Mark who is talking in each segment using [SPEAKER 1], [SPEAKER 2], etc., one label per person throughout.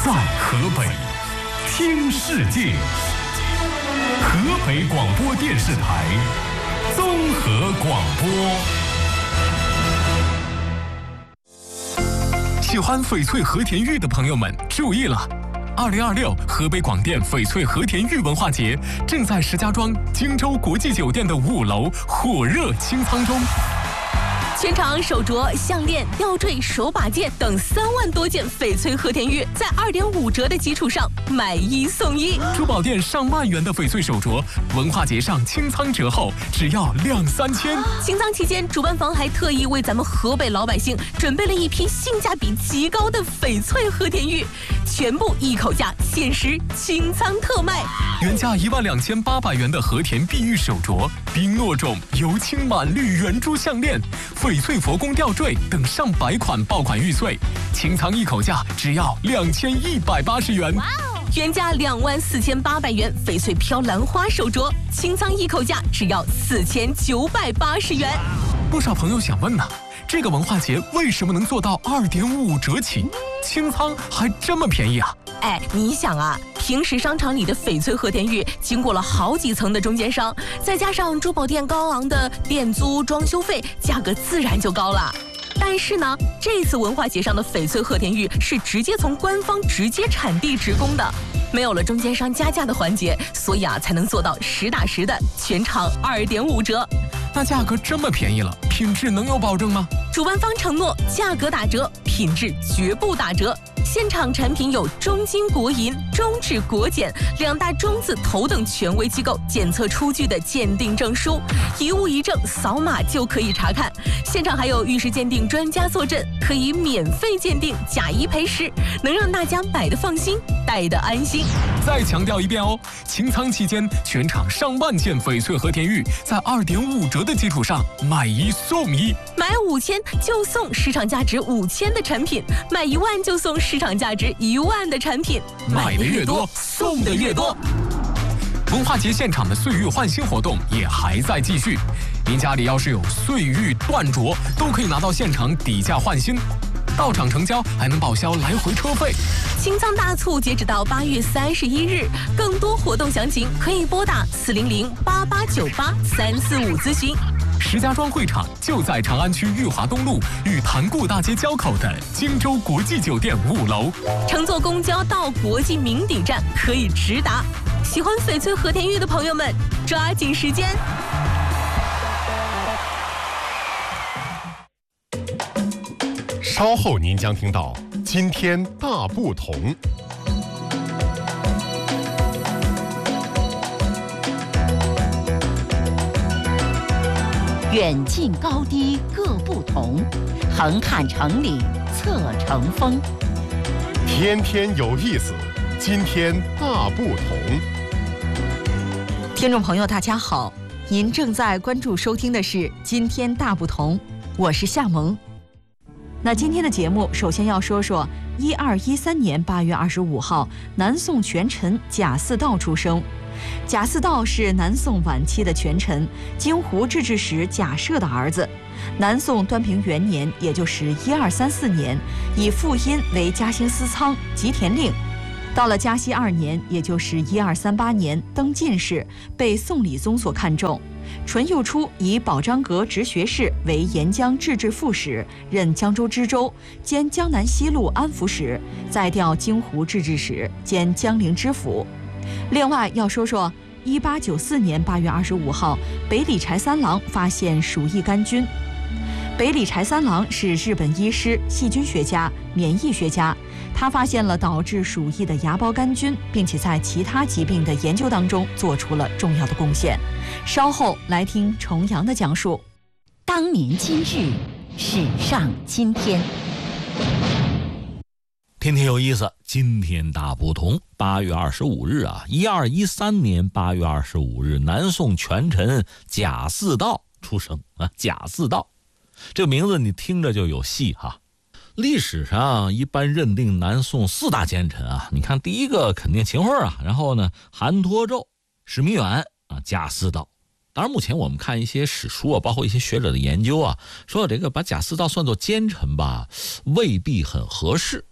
[SPEAKER 1] 在河北听世界，河北广播电视台综合广播。喜欢翡翠和田玉的朋友们注意了！2026河北广电翡翠和田玉文化节正在石家庄荆州国际酒店的5楼火热清仓中。
[SPEAKER 2] 全场手镯、项链、吊坠、手把件等3万多件翡翠和田玉，在2.5折的基础上买1送1。
[SPEAKER 1] 珠宝店上万元的翡翠手镯，文化节上清仓折后只要2-3千。
[SPEAKER 2] 清仓期间，主办方还特意为咱们河北老百姓准备了一批性价比极高的翡翠和田玉，全部一口价，限时清仓特卖。
[SPEAKER 1] 原价12800元的和田碧玉手镯、冰糯种油青满绿圆珠项链、翡翠佛宫吊坠等上百款爆款玉碎，清仓一口价只要2180元。
[SPEAKER 2] 原价24800元翡翠飘兰花手镯，清仓一口价只要4980元。
[SPEAKER 1] 不少朋友想问呢，这个文化节为什么能做到2.5折起，清仓还这么便宜啊？
[SPEAKER 2] 你想啊，平时商场里的翡翠和田玉经过了好几层的中间商，再加上珠宝店高昂的店租、装修费，价格自然就高了。但是呢，这次文化节上的翡翠和田玉是直接从官方直接产地直供的，没有了中间商加价的环节，所以才能做到实打实的全场2.5折。
[SPEAKER 1] 那价格这么便宜了，品质能有保证吗？
[SPEAKER 2] 主办方承诺价格打折，品质绝不打折。现场产品有中金国银、中质国检2大中字头等权威机构检测出具的鉴定证书，一物一证，扫码就可以查看。现场还有玉石鉴定专家坐镇，可以免费鉴定，假一赔10，能让大家买得放心，戴得安心。
[SPEAKER 1] 再强调一遍哦，清仓期间全场上万件翡翠和田玉在2.5折的基础上买1送1，
[SPEAKER 2] 买5000就送市场价值5000的产品，买1万就送市场价值1万的产品，
[SPEAKER 1] 买的越多，送的越多。文化节现场的岁玉换新活动也还在继续，您家里要是有岁玉断镯，都可以拿到现场底价换新，到场成交还能报销来回车费。
[SPEAKER 2] 清仓大促截止到8月31日，更多活动详情可以拨打400-8898-345咨询。
[SPEAKER 1] 石家庄会场就在长安区裕华东路与潭固大街交口的荆州国际酒店5楼。
[SPEAKER 2] 乘坐公交到国际名邸站可以直达。喜欢翡翠和田玉的朋友们，抓紧时间。
[SPEAKER 3] 稍后您将听到今天大不同。
[SPEAKER 4] 远近高低各不同，横看成岭侧成峰。
[SPEAKER 3] 天天有意思，今天大不同。
[SPEAKER 5] 听众朋友大家好，您正在关注收听的是今天大不同，我是夏萌。那今天的节目首先要说说1213年8月25号南宋权臣贾似道出生。贾似道是南宋晚期的权臣，荆湖制置使贾赦的儿子。南宋端平元年，也就是1234年，以父殷为嘉兴司仓、吉田令。到了嘉熙2年，也就是1238年，登进士，被宋理宗所看重。淳佑初以保章阁直学士为沿江制置副使，任江州知州，兼江南西路安抚使，再调荆湖制置使，兼江陵知府。另外要说说1894年8月25号，北里柴三郎发现鼠疫杆菌。北里柴三郎是日本医师、细菌学家、免疫学家，他发现了导致鼠疫的芽孢杆菌，并且在其他疾病的研究当中做出了重要的贡献。稍后来听重阳的讲述。
[SPEAKER 4] 当年今日，史上今天。
[SPEAKER 6] 天天有意思，今天大不同。8月25日啊，1213年8月25日，南宋权臣贾似道出生啊。贾似道这个名字你听着就有戏哈。历史上一般认定南宋4大奸臣啊，你看第一个肯定秦桧啊，然后呢韩托胄、史弥远啊、贾似道。当然目前我们看一些史书啊，包括一些学者的研究啊，说这个把贾似道算作奸臣吧，未必很合适。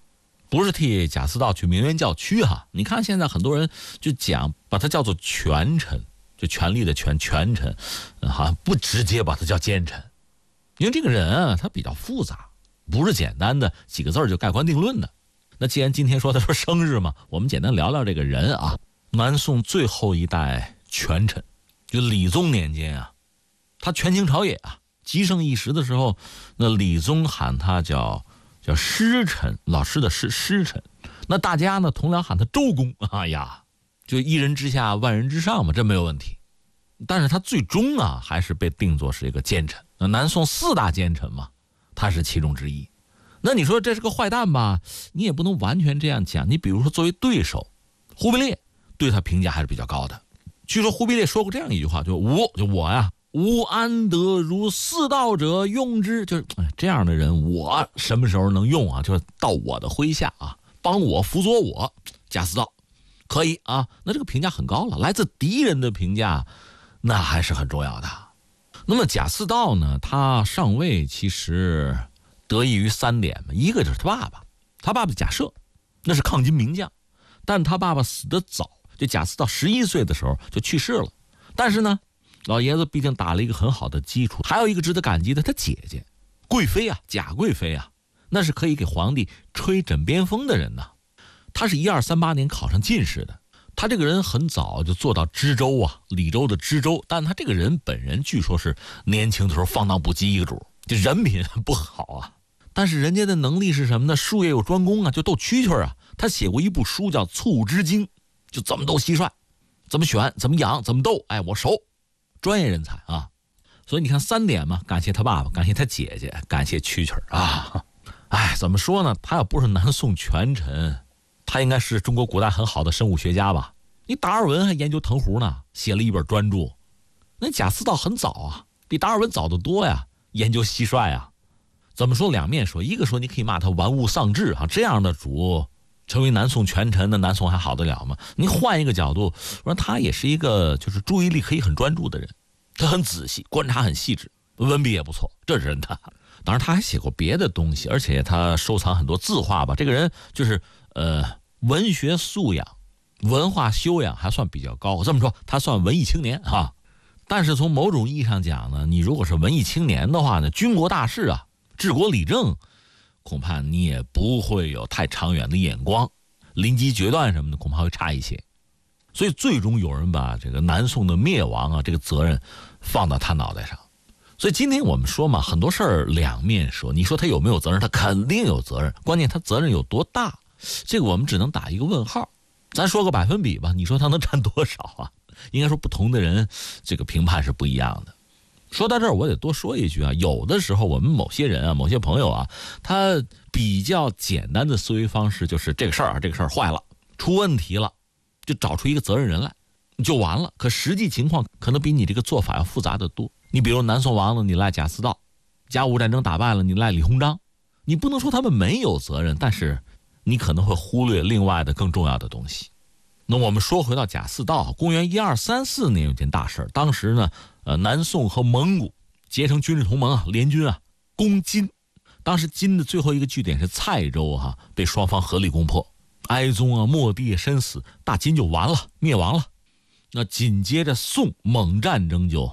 [SPEAKER 6] 不是替贾似道去鸣冤叫屈哈。你看现在很多人就讲把他叫做权臣，就权力的权臣，好像不直接把他叫奸臣，因为这个人啊他比较复杂，不是简单的几个字就盖棺定论的。那既然今天说他说生日嘛，我们简单聊聊这个人啊。南宋最后一代权臣，就理宗年间啊，他权倾朝野啊，极盛一时的时候，那理宗喊他叫师臣，老师的师臣。那大家呢同僚喊他周公。哎呀，就一人之下万人之上嘛，这没有问题。但是他最终啊还是被定作是一个奸臣。那南宋4大奸臣嘛，他是其中之一。那你说这是个坏蛋吧，你也不能完全这样讲。你比如说作为对手，忽必烈对他评价还是比较高的。据说忽必烈说过这样一句话，就我呀，吾安得如似道者用之，就是这样的人我什么时候能用啊？就是到我的麾下啊，帮我辅佐我，贾似道可以啊。那这个评价很高了，来自敌人的评价那还是很重要的。那么贾似道呢，他上位其实得益于3点嘛，一个就是他爸爸贾赦，那是抗金名将，但他爸爸死得早，就贾似道11岁的时候就去世了。但是呢，老爷子毕竟打了一个很好的基础。还有一个值得感激的，他姐姐贵妃啊，贾贵妃啊，那是可以给皇帝吹枕边风的人呢。他是1238年考上进士的，他这个人很早就做到知州啊，李州的知州。但他这个人本人据说是年轻的时候放荡不羁一个主，这人品不好啊。但是人家的能力是什么呢？术业有专攻啊，就斗蛐蛐啊。他写过一部书叫《促织经》，就怎么斗蟋蟀，怎么选，怎么养，怎么斗，我熟，专业人才啊。所以你看3点嘛，感谢他爸爸，感谢他姐姐，感谢蛐蛐啊。怎么说呢？他要不是南宋权臣，他应该是中国古代很好的生物学家吧。你达尔文还研究藤壶呢，写了一本专著。那贾似道很早啊，比达尔文早得多呀，研究蟋蟀啊。怎么说？两面说，一个说你可以骂他玩物丧志啊，这样的主成为南宋权臣，那南宋还好得了吗？你换一个角度说，他也是一个就是注意力可以很专注的人，他很仔细，观察很细致，文笔也不错，这是人他。当然他还写过别的东西，而且他收藏很多字画吧。这个人就是文学素养、文化修养还算比较高。这么说，他算文艺青年啊。但是从某种意义上讲呢，你如果是文艺青年的话呢，军国大事啊，治国理政，恐怕你也不会有太长远的眼光，临机决断什么的恐怕会差一些。所以最终有人把这个南宋的灭亡啊，这个责任放到他脑袋上。所以今天我们说嘛，很多事儿两面说。你说他有没有责任？他肯定有责任，关键他责任有多大，这个我们只能打一个问号。咱说个百分比吧，你说他能占多少啊？应该说不同的人这个评判是不一样的。说到这儿我得多说一句啊，有的时候我们某些人啊，某些朋友啊，他比较简单的思维方式就是这个事儿坏了，出问题了，就找出一个责任人来就完了。可实际情况可能比你这个做法要复杂得多。你比如南宋亡了，你赖贾似道；甲午战争打败了，你赖李鸿章。你不能说他们没有责任，但是你可能会忽略另外的更重要的东西。那我们说回到贾似道，公元1234年有件大事，当时呢，南宋和蒙古结成军事同盟啊，联军啊攻金。当时金的最后一个据点是蔡州哈，被双方合力攻破，哀宗啊末帝身死，大金就完了，灭亡了。那紧接着宋蒙战争就